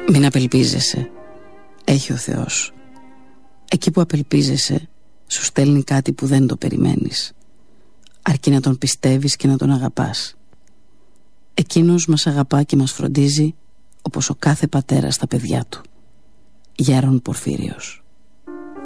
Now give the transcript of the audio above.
Μην απελπίζεσαι. Έχει ο Θεός. Εκεί που απελπίζεσαι, σου στέλνει κάτι που δεν το περιμένεις. Αρκεί να τον πιστεύεις και να τον αγαπάς. Εκείνος μας αγαπά και μας φροντίζει όπως ο κάθε πατέρας στα παιδιά του. Γέρον Πορφύριος.